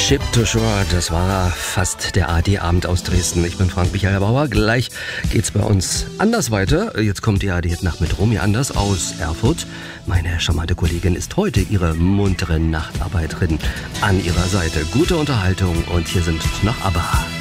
Ship to Shore, das war fast der ARD-Abend aus Dresden. Ich bin Frank-Michael Bauer. Gleich geht's bei uns anders weiter. Jetzt kommt die ARD-Nacht mit Romy Anders aus Erfurt. Meine charmante Kollegin ist heute ihre muntere Nachtarbeiterin an ihrer Seite. Gute Unterhaltung und hier sind noch ABBA.